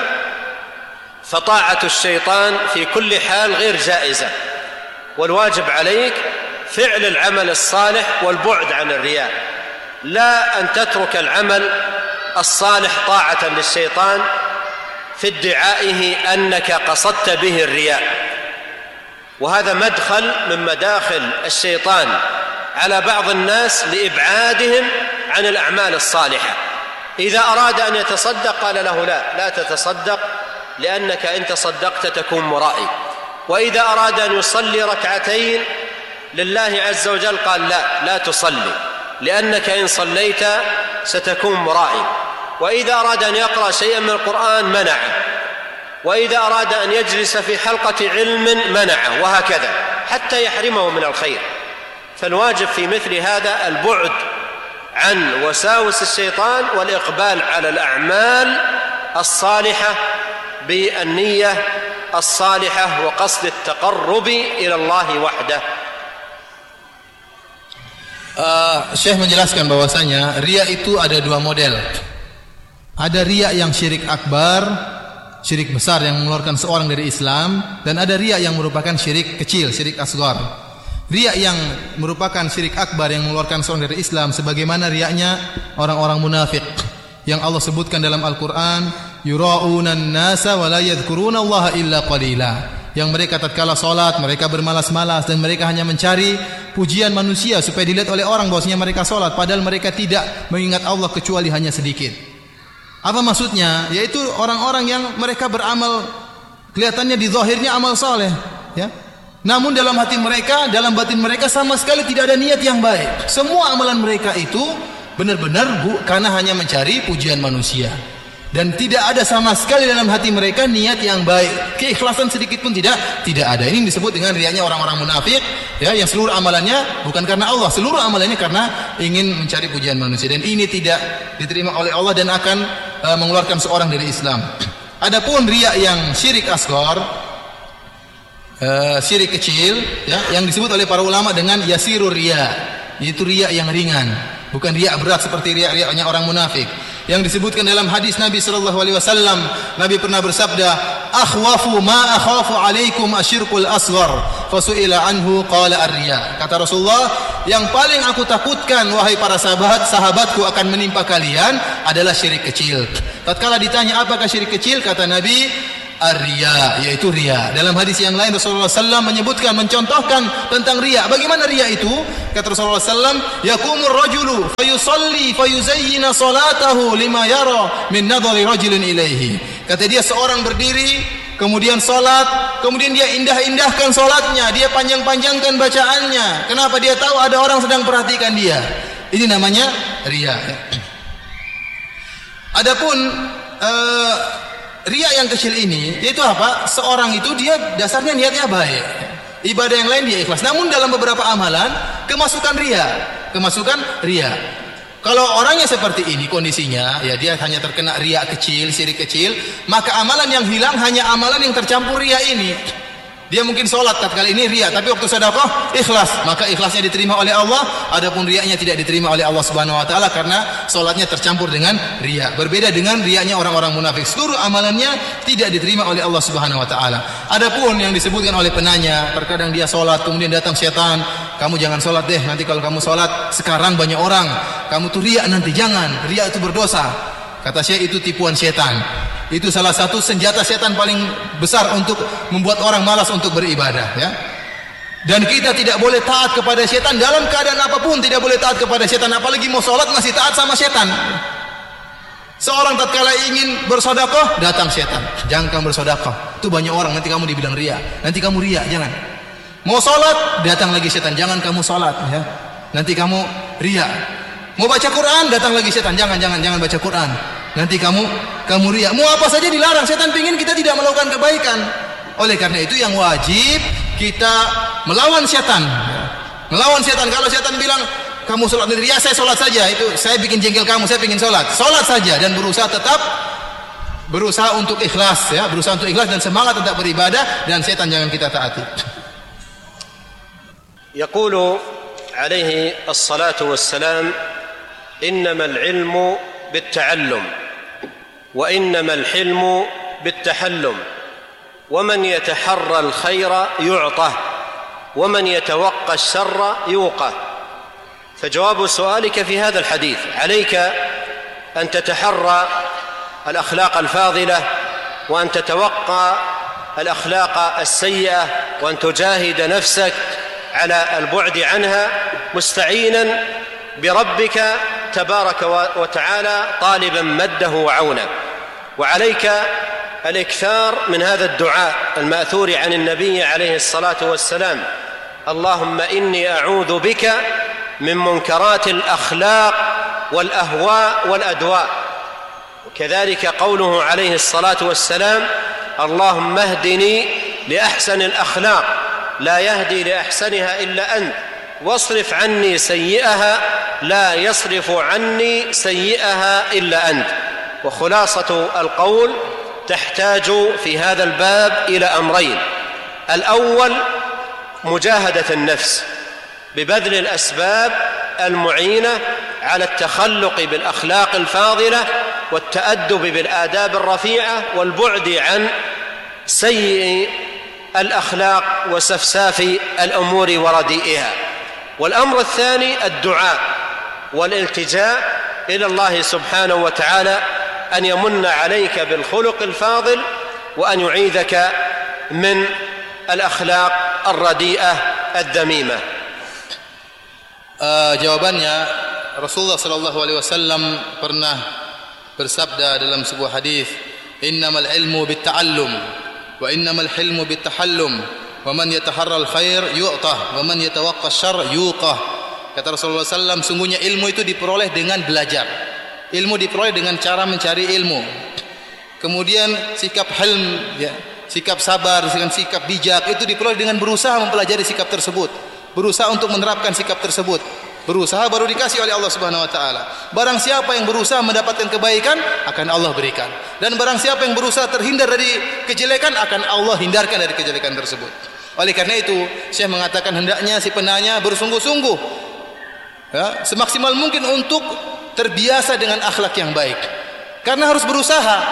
فطاعة الشيطان في كل حال غير جائزة، والواجب عليك فعل العمل الصالح والبعد عن الرياء، لا أن تترك العمل الصالح طاعة للشيطان في ادعائه أنك قصدت به الرياء. وهذا مدخل من مداخل الشيطان على بعض الناس لإبعادهم عن الأعمال الصالحة. إذا أراد أن يتصدق قال له لا لا تتصدق، لأنك إن تصدقت تكون مرائي. وإذا أراد أن يصلي ركعتين لله عز وجل قال لا لا تصلي، لأنك إن صليت ستكون مرائي. وإذا أراد أن يقرأ شيئا من القرآن منعه، وإذا أراد أن يجلس في حلقة علم منعه، وهكذا حتى يحرمه من الخير. فالواجب في مثل هذا البعد عن وساوس الشيطان والإقبال على الأعمال الصالحة بالنية الصالحة وقصد التقرب إلى الله وحده. Uh, Syekh menjelaskan bahwasanya riya itu ada dua model. Ada riya yang syirik akbar, syirik besar yang mengeluarkan seorang dari Islam, dan ada riya yang merupakan syirik kecil, syirik asghar. Riya yang merupakan syirik akbar yang mengeluarkan seorang dari Islam sebagaimana riyanya orang-orang munafik yang Allah sebutkan dalam Al-Qur'an, yura'unan nasa wa la yadhkuruna Allah illa qalila. Yang mereka tatkala salat mereka bermalas-malas dan mereka hanya mencari pujian manusia supaya dilihat oleh orang bahwasanya mereka salat, padahal mereka tidak mengingat Allah kecuali hanya sedikit. Apa maksudnya? Yaitu orang-orang yang mereka beramal kelihatannya di zahirnya amal saleh, ya. Namun dalam hati mereka, dalam batin mereka sama sekali tidak ada niat yang baik. Semua amalan mereka itu benar-benar bu, karena hanya mencari pujian manusia. Dan tidak ada sama sekali dalam hati mereka niat yang baik, keikhlasan sedikit pun tidak tidak ada. Ini disebut dengan riyanya orang-orang munafik, ya, yang seluruh amalannya bukan karena Allah, seluruh amalannya karena ingin mencari pujian manusia, dan ini tidak diterima oleh Allah dan akan uh, mengeluarkan seorang dari Islam. Adapun riya yang syirik asghar, uh, syirik kecil, ya, yang disebut oleh para ulama dengan yasirur riya, yaitu riya yang ringan, bukan riya berat seperti riya-riyanya orang munafik. Yang disebutkan dalam hadis Nabi sallallahu alaihi wasallam, Nabi pernah bersabda, "Akhwafu ma akhafu alaikum asyirkul asghar." Fasu'ila anhu qala ar-riya. Kata Rasulullah, yang paling aku takutkan wahai para sahabat, sahabatku akan menimpa kalian adalah syirik kecil. Tatkala ditanya apakah syirik kecil, kata Nabi, ar-riya, yaitu riya. Dalam hadis yang lain Rasulullah sallallahu alaihi wasallam menyebutkan, mencontohkan tentang riya. Bagaimana riya itu? Kata Rasulullah sallallahu alaihi wasallam, "Yaqumur rajulu fayusalli fayuzayyina salatahu lima yara min nadhari rajulin ilaihi." Kata dia, seorang berdiri, kemudian salat, kemudian dia indah-indahkan salatnya, dia panjang-panjangkan bacaannya. Kenapa? Dia tahu ada orang sedang perhatikan dia. Ini namanya riya. Adapun uh, riya yang kecil ini, yaitu apa? Seorang itu dia dasarnya niatnya baik, ibadah yang lain dia ikhlas. Namun dalam beberapa amalan kemasukan riya, kemasukan riya. Kalau orangnya seperti ini kondisinya, ya dia hanya terkena riya kecil, syirik kecil, maka amalan yang hilang hanya amalan yang tercampur riya ini. Dia mungkin sholat kali ini riya, tapi waktu sedekah ikhlas, maka ikhlasnya diterima oleh Allah. Adapun riyanya tidak diterima oleh Allah Subhanahu wa taala karena sholatnya tercampur dengan riya. Berbeda dengan riyanya orang-orang munafik, seluruh amalannya tidak diterima oleh Allah Subhanahu wa taala. Adapun yang disebutkan oleh penanya, terkadang dia sholat kemudian datang setan, kamu jangan sholat deh, nanti kalau kamu sholat sekarang banyak orang, kamu tuh riya nanti, jangan, riya itu berdosa. Kata saya, itu tipuan setan. Itu salah satu senjata setan paling besar untuk membuat orang malas untuk beribadah, ya. Dan kita tidak boleh taat kepada setan dalam keadaan apapun, tidak boleh taat kepada setan, apalagi mau sholat masih taat sama setan. Seorang tatkala ingin bersedekah, datang setan, jangan kamu bersedekah, itu banyak orang, nanti kamu dibilang riya, nanti kamu riya, jangan. Mau sholat, datang lagi setan, jangan kamu sholat, ya, nanti kamu riya. Mau baca Quran, datang lagi setan, jangan jangan jangan baca Quran, nanti kamu kamu riya. Mau apa saja dilarang, setan pingin kita tidak melakukan kebaikan. Oleh karena itu yang wajib kita melawan setan, melawan setan. Kalau setan bilang kamu sholat riya, saya sholat saja, itu saya bikin jengkel kamu, saya pingin sholat, sholat saja dan berusaha tetap berusaha untuk ikhlas, ya, berusaha untuk ikhlas dan semangat tetap beribadah, dan setan jangan kita taati. يقول عليه الصلاة والسلام: إنما العلم بالتعلم وإنما الحلم بالتحلم ومن يتحرى الخير يعطه ومن يتوقى الشر يوقه. فجواب سؤالك في هذا الحديث: عليك أن تتحرى الأخلاق الفاضلة وأن تتوقى الأخلاق السيئة وأن تجاهد نفسك على البعد عنها مستعينا بربك تبارك وتعالى طالبا مده وعونه. وعليك الإكثار من هذا الدعاء المأثور عن النبي عليه الصلاة والسلام: اللهم إني أعوذ بك من منكرات الأخلاق والأهواء والأدواء. وكذلك قوله عليه الصلاة والسلام: اللهم اهدني لأحسن الأخلاق لا يهدي لأحسنها إلا أنت واصرف عني سيئها لا يصرف عني سيئها إلا أنت. وخلاصة القول تحتاج في هذا الباب إلى أمرين: الأول مجاهدة النفس ببذل الأسباب المعينة على التخلق بالأخلاق الفاضلة والتأدب بالآداب الرفيعة والبعد عن سيء الأخلاق وسفساف الأمور ورديئها. والأمر الثاني الدعاء والالتجاء إلى الله سبحانه وتعالى أن يمن عليك بالخلق الفاضل وأن يعيذك من الأخلاق الرديئة الذميمة. Uh, jawabannya, Rasulullah sallallahu alaihi wasallam pernah bersabda dalam sebuah hadis, "Innamal ilmu bitta'allum wa innamal hilmu bittahallum wa man yataharral khair yu'tah wa man yatawaqqa syarr yuqah." Kata Rasulullah sallallahu alaihi wasallam, sungguhnya ilmu itu diperoleh dengan belajar. Ilmu diperoleh dengan cara mencari ilmu. Kemudian sikap hilm, ya, sikap sabar, dengan sikap bijak itu diperoleh dengan berusaha mempelajari sikap tersebut, berusaha untuk menerapkan sikap tersebut. Berusaha baru dikasih oleh Allah Subhanahu wa taala. Barang siapa yang berusaha mendapatkan kebaikan, akan Allah berikan. Dan barang siapa yang berusaha terhindar dari kejelekan, akan Allah hindarkan dari kejelekan tersebut. Oleh karena itu, Syekh mengatakan hendaknya si penanya bersungguh-sungguh, ya, semaksimal mungkin untuk terbiasa dengan akhlak yang baik. Karena harus berusaha.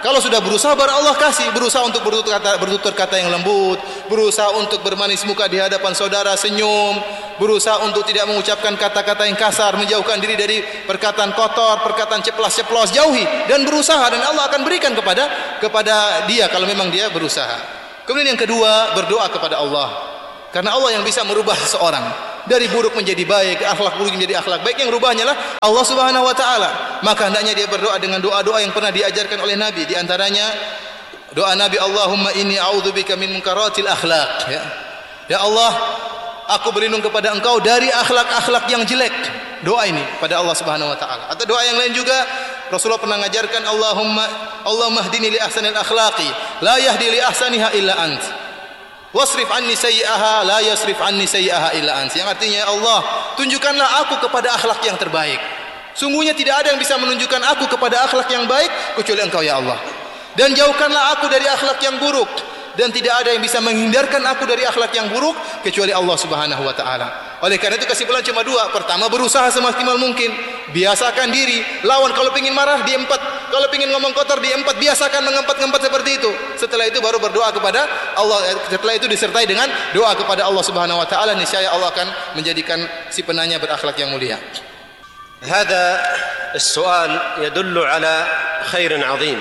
Kalau sudah berusaha, baru Allah kasih. Berusaha untuk bertutur kata, bertutur kata yang lembut, berusaha untuk bermanis muka di hadapan saudara, senyum, berusaha untuk tidak mengucapkan kata-kata yang kasar, menjauhkan diri dari perkataan kotor, perkataan ceplas-ceplos, jauhi dan berusaha, dan Allah akan berikan kepada kepada dia kalau memang dia berusaha. Kemudian yang kedua, berdoa kepada Allah. Karena Allah yang bisa merubah seseorang dari buruk menjadi baik, akhlak buruk menjadi akhlak baik. Yang rubahnya lah Allah Subhanahu wa taala. Maka hendaknya dia berdoa dengan doa-doa yang pernah diajarkan oleh Nabi. Di antaranya doa Nabi, Allahumma inni a'udzubika min munkaratil akhlaq, ya. Ya Allah, aku berlindung kepada Engkau dari akhlak-akhlak yang jelek. Doa ini pada Allah Subhanahu wa taala. Atau doa yang lain juga Rasulullah pernah mengajarkan, Allahumma Allahumma hdini li ahsanil akhlaqi la yahdi li ahsaniha illa ant. Wasrif anni sayyi'aha la yasrif anni sayyi'aha illa ant. Yang artinya, ya Allah, tunjukkanlah aku kepada akhlak yang terbaik. Sungguhnya tidak ada yang bisa menunjukkan aku kepada akhlak yang baik kecuali Engkau, ya Allah. Dan jauhkanlah aku dari akhlak yang buruk, dan tidak ada yang bisa menghindarkan aku dari akhlak yang buruk kecuali Allah Subhanahu wa taala. Oleh karena itu kesimpulan cuma dua. Pertama, berusaha semaksimal mungkin. Biasakan diri. Lawan kalau ingin marah diempat, kalau ingin ngomong kotor diempat. Biasakan mengempat-ngempat seperti itu. Setelah itu baru berdoa kepada Allah. Setelah itu disertai dengan doa kepada Allah Subhanahu wa taala. Niscaya Allah akan menjadikan si penanya berakhlak yang mulia. هذا السؤال يدل على خير عظيم.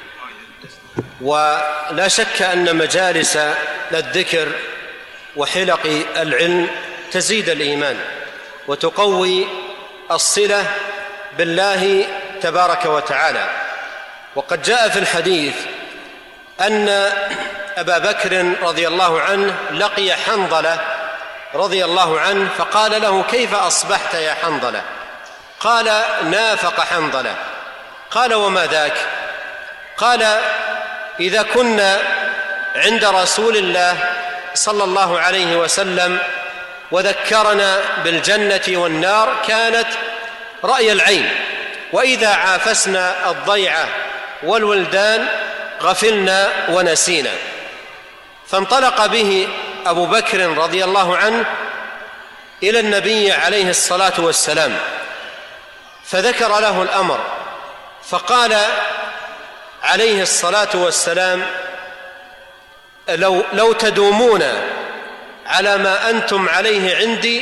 ولا شك أن مجالس الذكر وحلق العلم تزيد الإيمان وتقوي الصلة بالله تبارك وتعالى. وقد جاء في الحديث أن أبا بكر رضي الله عنه لقي حنظلة رضي الله عنه فقال له كيف أصبحت يا حنظلة؟ قال نافق حنظلة. قال وما ذاك؟ قال إذا كنا عند رسول الله صلى الله عليه وسلم وذكرنا بالجنة والنار كانت رأي العين، وإذا عافسنا الضيعة والولدان غفلنا ونسينا. فانطلق به أبو بكر رضي الله عنه إلى النبي عليه الصلاة والسلام فذكر له الأمر، فقال عليه الصلاة والسلام لو, لو تدومون على ما أنتم عليه عندي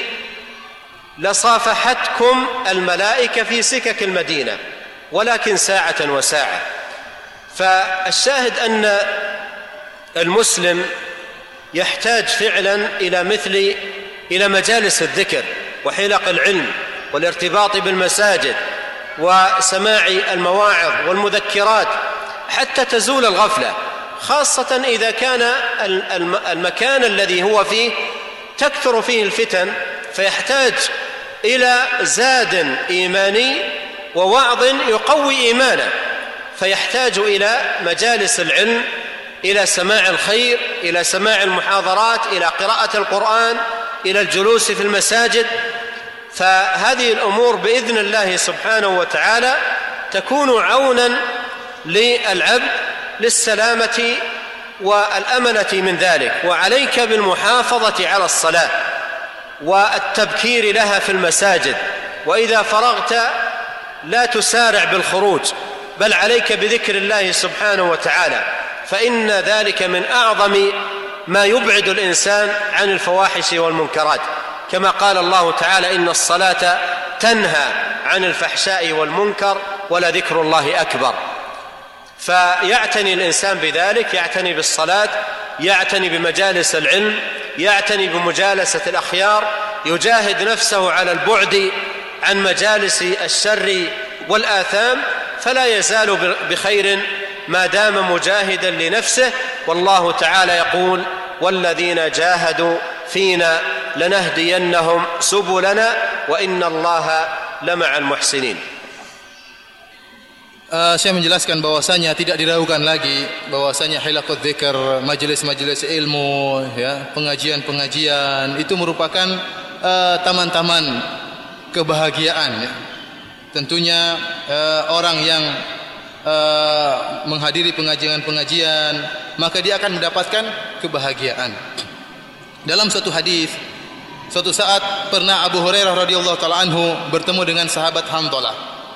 لصافحتكم الملائكة في سكك المدينة ولكن ساعة وساعة. فالشاهد أن المسلم يحتاج فعلا إلى مثل إلى مجالس الذكر وحلق العلم والارتباط بالمساجد وسماع المواعظ والمذكرات حتى تزول الغفلة، خاصة إذا كان المكان الذي هو فيه تكثر فيه الفتن، فيحتاج إلى زاد إيماني ووعظ يقوي إيمانه، فيحتاج إلى مجالس العلم، إلى سماع الخير، إلى سماع المحاضرات، إلى قراءة القرآن، إلى الجلوس في المساجد. فهذه الأمور بإذن الله سبحانه وتعالى تكون عونا للعبد للسلامة والأمنة من ذلك. وعليك بالمحافظة على الصلاة والتبكير لها في المساجد، وإذا فرغت لا تسارع بالخروج، بل عليك بذكر الله سبحانه وتعالى، فإن ذلك من أعظم ما يبعد الإنسان عن الفواحش والمنكرات، كما قال الله تعالى إن الصلاة تنهى عن الفحشاء والمنكر ولذكر الله أكبر. فيعتني الإنسان بذلك، يعتني بالصلاة، يعتني بمجالس العلم، يعتني بمجالسة الأخيار، يجاهد نفسه على البعد عن مجالس الشر والآثام، فلا يزال بخير ما دام مجاهدا لنفسه. والله تعالى يقول والذين جاهدوا فينا لنهدينهم سبلنا وإن الله لمع المحسنين. Uh, saya menjelaskan bahwasanya tidak diragukan lagi bahwasanya hilaqud dzikr, majelis-majelis ilmu, ya, pengajian-pengajian itu merupakan uh, taman-taman kebahagiaan, ya. Tentunya uh, orang yang uh, menghadiri pengajian-pengajian maka dia akan mendapatkan kebahagiaan. Dalam suatu hadis, suatu saat pernah Abu Hurairah radhiyallahu taala anhu bertemu dengan sahabat Hanzalah.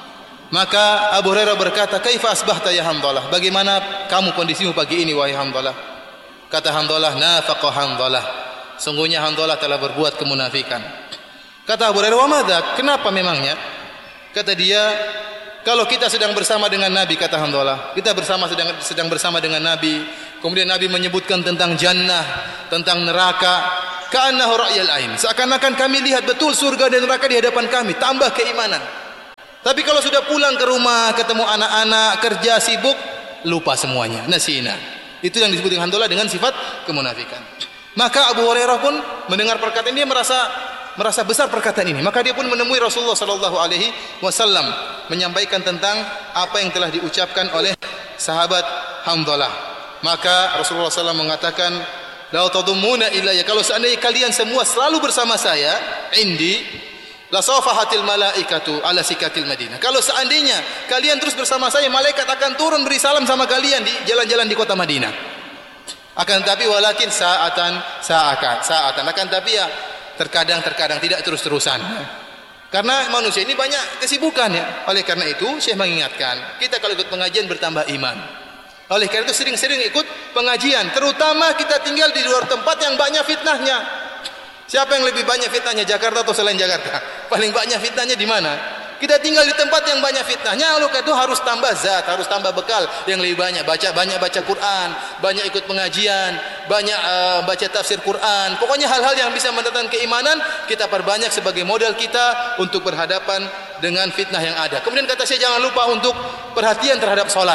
Maka Abu Hurairah berkata, "Kaifa asbahta ya Hanzalah? Bagaimana kamu kondisimu pagi ini wahai Hanzalah?" Kata Hanzalah, "Nafaqa Hanzalah. Sungguhnya Hanzalah telah berbuat kemunafikan." Kata Abu Hurairah, "Wa madza? Kenapa memangnya?" Kata dia, "Kalau kita sedang bersama dengan Nabi," kata Hanzalah, "kita bersama sedang sedang bersama dengan Nabi, kemudian Nabi menyebutkan tentang jannah, tentang neraka, ka'annahu ra'yal ain. Seakan-akan kami lihat betul surga dan neraka di hadapan kami, tambah keimanan. Tapi kalau sudah pulang ke rumah, ketemu anak-anak, kerja sibuk, lupa semuanya, nasina." Itu yang disebut dengan Hanzalah dengan sifat kemunafikan. Maka Abu Hurairah pun mendengar perkataan ini, merasa merasa besar perkataan ini. Maka dia pun menemui Rasulullah sallallahu alaihi wasallam menyampaikan tentang apa yang telah diucapkan oleh sahabat Hanzalah. Maka Rasulullah sallallahu alaihi wasallam mengatakan, "La tadummuna ilayya." Kalau seandainya kalian semua selalu bersama saya, indi la safahatil malaikatu ala sikatil Madinah. Kalau seandainya kalian terus bersama saya, malaikat akan turun beri salam sama kalian di jalan-jalan di kota Madinah. Akan tetapi walakin sa'atan sa'akat sa'atan. Akan tetapi ya terkadang-terkadang, tidak terus-terusan. Karena manusia ini banyak kesibukan ya. Oleh karena itu Syekh mengingatkan, kita kalau ikut pengajian bertambah iman. Oleh karena itu sering-sering ikut pengajian, terutama kita tinggal di luar tempat yang banyak fitnahnya. Siapa yang lebih banyak fitnahnya, Jakarta atau selain Jakarta? Paling banyak fitnahnya di mana? Kita tinggal di tempat yang banyak fitnahnya, lalu itu harus tambah zat, harus tambah bekal yang lebih banyak. Baca banyak baca Quran, banyak ikut pengajian, banyak uh, baca tafsir Quran. Pokoknya hal-hal yang bisa mendatangkan keimanan kita perbanyak sebagai modal kita untuk berhadapan dengan fitnah yang ada. Kemudian kata saya, jangan lupa untuk perhatian terhadap salat.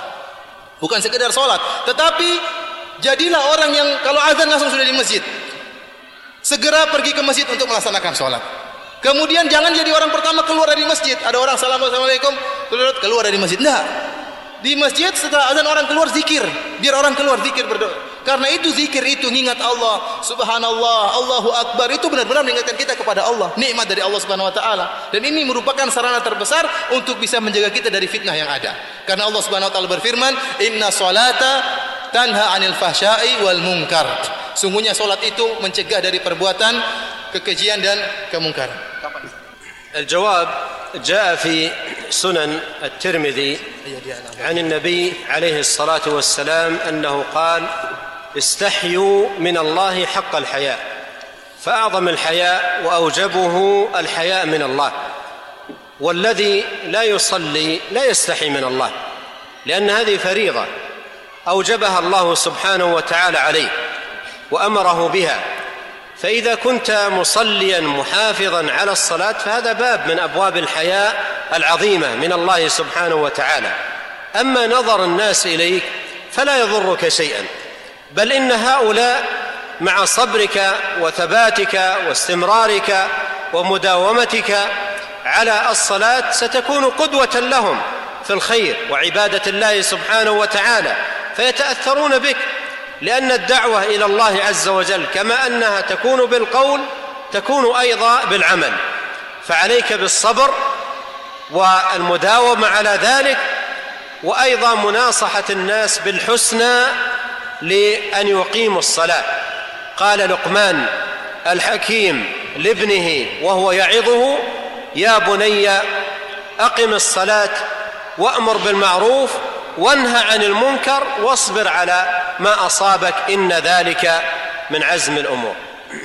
Bukan sekedar salat, tetapi jadilah orang yang kalau azan langsung sudah di masjid. Segera pergi ke masjid untuk melaksanakan sholat. Kemudian jangan jadi orang pertama keluar dari masjid. Ada orang assalamualaikum, keluar dari masjid. Nah, di masjid setelah azan orang keluar zikir. Biar orang keluar zikir berdoa. Karena itu zikir itu mengingat Allah, Subhanallah, Allahu Akbar, itu benar-benar mengingatkan kita kepada Allah. Nikmat dari Allah Subhanahu Wa Taala. Dan ini merupakan sarana terbesar untuk bisa menjaga kita dari fitnah yang ada. Karena Allah Subhanahu Wa Taala berfirman, Inna salata tanha anil fahsya'i wal munkar. Sungguhnya solat itu mencegah dari perbuatan kekejian dan kemungkaran. الجواب جاء في سنن الترمذي عن النبي عليه الصلاة والسلام أنه قال استحيوا من الله حق الحياء فأعظم الحياء وأوجبه الحياء من الله والذي لا يصلي لا يستحي من الله لأن هذه فريضة أوجبها الله سبحانه وتعالى عليه وأمره بها فإذا كنت مصليا محافظا على الصلاة فهذا باب من أبواب الحياء العظيمة من الله سبحانه وتعالى أما نظر الناس إليك فلا يضرك شيئا بل إن هؤلاء مع صبرك وثباتك واستمرارك ومداومتك على الصلاة ستكون قدوة لهم في الخير وعبادة الله سبحانه وتعالى فيتأثرون بك لأن الدعوة إلى الله عز وجل كما أنها تكون بالقول تكون أيضا بالعمل فعليك بالصبر والمداومة على ذلك وأيضا مناصحة الناس بالحسنى لأن يقيموا الصلاة قال لقمان الحكيم لابنه وهو يعظه يا بني أقم الصلاة وأمر بالمعروف وانهى عن المنكر واصبر على ما أصابك إن ذلك من عزم الأمور.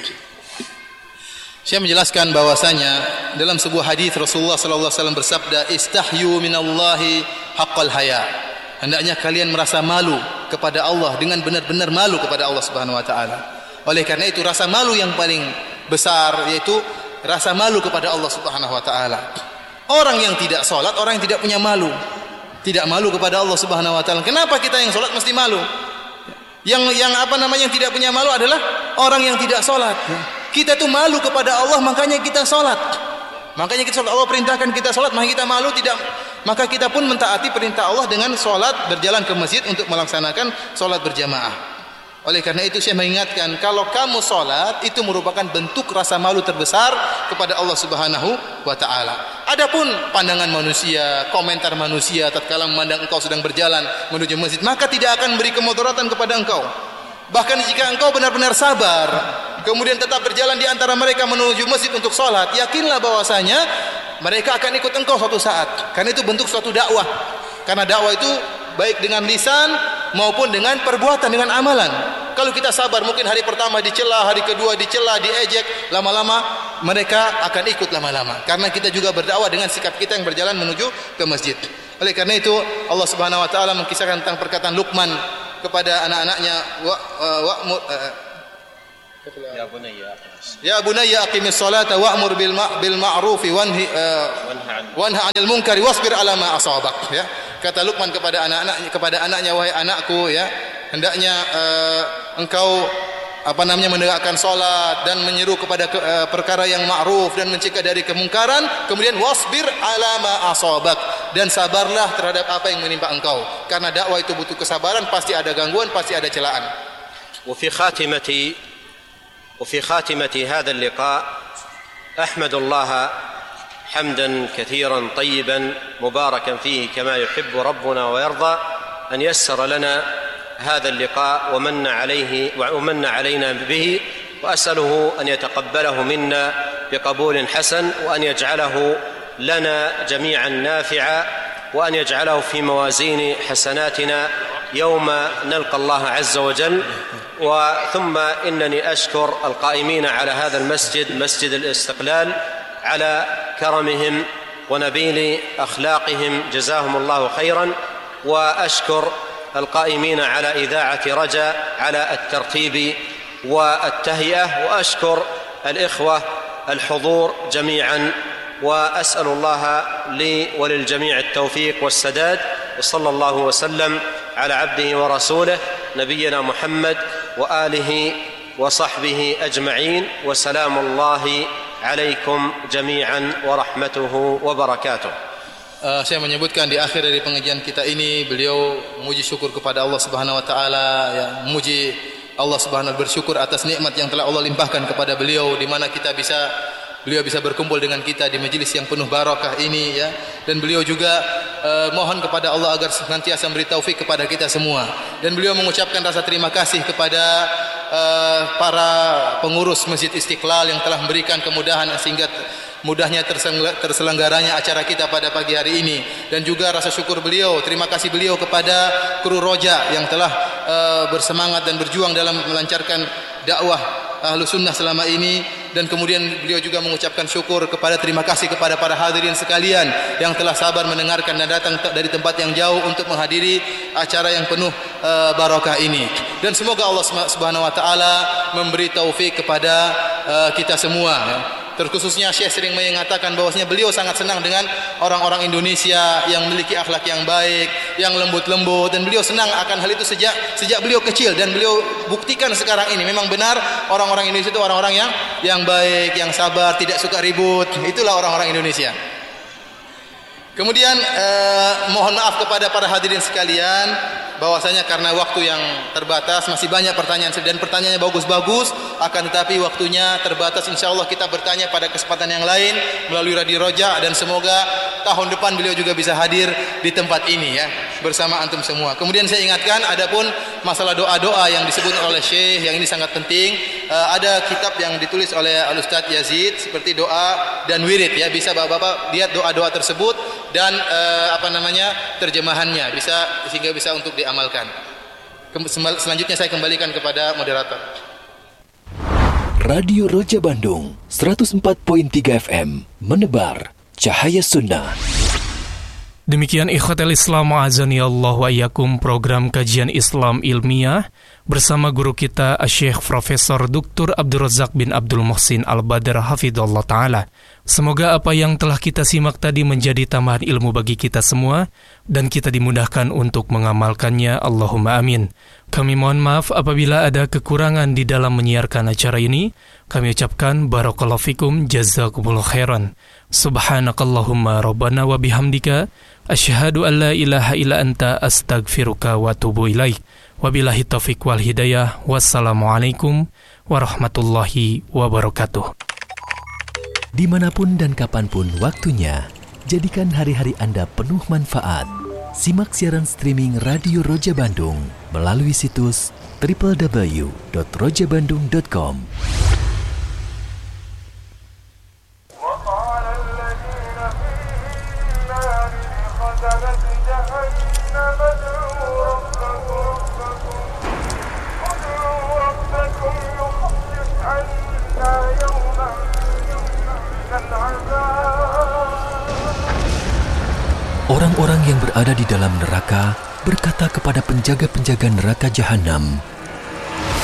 Saya menjelaskan bahwasanya dalam sebuah hadis Rasulullah sallallahu alaihi wasallam bersabda, "Istahyu minallahi haqqal haya." Hendaknya kalian merasa malu kepada Allah dengan benar-benar malu kepada Allah Subhanahu wa taala. Oleh karena itu rasa malu yang paling besar yaitu rasa malu kepada Allah Subhanahu wa taala. Orang yang tidak salat, orang yang tidak punya malu, tidak malu kepada Allah Subhanahu wa taala. Kenapa kita yang salat mesti malu? Yang yang apa namanya yang tidak punya malu adalah orang yang tidak salat. Kita tuh malu kepada Allah, makanya kita salat. Makanya kita salat, Allah perintahkan kita salat, maka kita malu tidak, maka kita pun mentaati perintah Allah dengan salat, berjalan ke masjid untuk melaksanakan salat berjamaah. Oleh karena itu saya mengingatkan, kalau kamu salat itu merupakan bentuk rasa malu terbesar kepada Allah Subhanahu wa taala. Adapun pandangan manusia, komentar manusia tatkala memandang engkau sedang berjalan menuju masjid, maka tidak akan beri kemudaratan kepada engkau. Bahkan jika engkau benar-benar sabar, kemudian tetap berjalan di antara mereka menuju masjid untuk salat, yakinlah bahwasanya mereka akan ikut engkau suatu saat. Karena itu bentuk suatu dakwah. Karena dakwah itu baik dengan lisan maupun dengan perbuatan, dengan amalan. Kalau kita sabar, mungkin hari pertama dicela, hari kedua dicela, diejek, lama-lama mereka akan ikut lama-lama. Karena kita juga berdakwah dengan sikap kita yang berjalan menuju ke masjid. Oleh karena itu Allah Subhanahu wa taala mengisahkan tentang perkataan Luqman kepada anak-anaknya, wa wa uh, ya bunayya ya bunayya aqimis salata wa'mur bil ma' bil ma'ruf wanhi uh, wanha 'anil munkari wasbir 'ala ma asabak, ya. Kata Luqman kepada anak-anaknya, kepada anaknya, wahai anakku, ya, hendaknya uh, engkau apa namanya menegakkan salat dan menyeru kepada ke, uh, perkara yang ma'ruf dan mencegah dari kemungkaran, kemudian wasbir 'ala ma asabak, dan sabarlah terhadap apa yang menimpa engkau. Karena dakwah itu butuh kesabaran, pasti ada gangguan, pasti ada celaan. Wa fi khatimati وفي خاتمة هذا اللقاء أحمد الله حمدا كثيرا طيبا مباركا فيه كما يحب ربنا ويرضى أن يسر لنا هذا اللقاء ومن عليه ومن علينا به، وأسأله أن يتقبله منا بقبول حسن، وأن يجعله لنا جميعا نافعا، وأن يجعله في موازين حسناتنا يوم نلقى الله عز وجل. وثم إنني أشكر القائمين على هذا المسجد، مسجد الاستقلال، على كرمهم ونبيل أخلاقهم، جزاهم الله خيرا. وأشكر القائمين على إذاعة رجاء على الترتيب والتهيئة، وأشكر الإخوة الحضور جميعا، وأسأل الله لي وللجميع التوفيق والسداد. وصلى الله وسلم على عبده ورسوله نبينا محمد وآله وصحبه أجمعين، وسلام الله عليكم جميعا ورحمته وبركاته. Uh, saya menyebutkan di akhir dari pengajian kita ini, beliau memuji syukur kepada Allah Subhanahu wa taala, ya, memuji Allah Subhanahu bersyukur atas nikmat yang telah Allah limpahkan kepada beliau, di mana kita bisa beliau bisa berkumpul dengan kita di majelis yang penuh barakah ini, ya. Dan beliau juga uh, mohon kepada Allah agar senantiasa memberi taufik kepada kita semua. Dan beliau mengucapkan rasa terima kasih kepada uh, para pengurus Masjid Istiqlal yang telah memberikan kemudahan sehingga mudahnya terselenggaranya acara kita pada pagi hari ini. Dan juga rasa syukur beliau, terima kasih beliau kepada kru Roja yang telah uh, bersemangat dan berjuang dalam melancarkan dakwah Ahlu Sunnah selama ini. Dan kemudian beliau juga mengucapkan syukur kepada terima kasih kepada para hadirin sekalian yang telah sabar mendengarkan dan datang dari tempat yang jauh untuk menghadiri acara yang penuh uh, barakah ini. Dan semoga Allah Subhanahu wa taala memberi taufik kepada uh, kita semua, ya. Terkhususnya Syekh sering mengatakan bahwasanya beliau sangat senang dengan orang-orang Indonesia yang memiliki akhlak yang baik, yang lembut-lembut, dan beliau senang akan hal itu sejak sejak beliau kecil. Dan beliau buktikan sekarang ini memang benar orang-orang Indonesia itu orang-orang yang yang baik, yang sabar, tidak suka ribut. Itulah orang-orang Indonesia. Kemudian eh, mohon maaf kepada para hadirin sekalian bahwasanya karena waktu yang terbatas, masih banyak pertanyaan dan pertanyaannya bagus-bagus, akan tetapi waktunya terbatas. Insyaallah kita bertanya pada kesempatan yang lain melalui Radio Roja, dan semoga tahun depan beliau juga bisa hadir di tempat ini, ya, bersama antum semua. Kemudian saya ingatkan, adapun masalah doa-doa yang disebut oleh Syekh, yang ini sangat penting. Uh, ada kitab yang ditulis oleh Al-Ustaz Yazid seperti doa dan wirid, ya, bisa Bapak-bapak lihat doa-doa tersebut dan uh, apa namanya terjemahannya, bisa sehingga bisa untuk diamalkan. Selanjutnya saya kembalikan kepada moderator. Radio Roja Bandung seratus empat koma tiga F M menebar cahaya sunnah. Demikian ikhwatal Islam azani Allah wa iyyakum, program kajian Islam ilmiah bersama guru kita Syekh Profesor Doktor Abdul Razak bin Abdul Muhsin Al-Badr hafizallahu taala. Semoga apa yang telah kita simak tadi menjadi tambahan ilmu bagi kita semua dan kita dimudahkan untuk mengamalkannya. Allahumma amin. Kami mohon maaf apabila ada kekurangan di dalam menyiarkan acara ini. Kami ucapkan barakallahu fikum, jazakumullahu khairan. Subhanakallahumma rabbana wa bihamdika asyhadu an la ilaha illa anta astaghfiruka wa atubu ilaik. Wabillahi taufiq wal hidayah. Wassalamualaikum warahmatullahi wabarakatuh. Dimanapun dan kapanpun waktunya, jadikan hari-hari Anda penuh manfaat. Simak siaran streaming Radio Roja Bandung melalui situs double-u double-u double-u dot roja bandung dot com. orang-orang yang berada di dalam neraka berkata kepada penjaga-penjaga neraka Jahanam,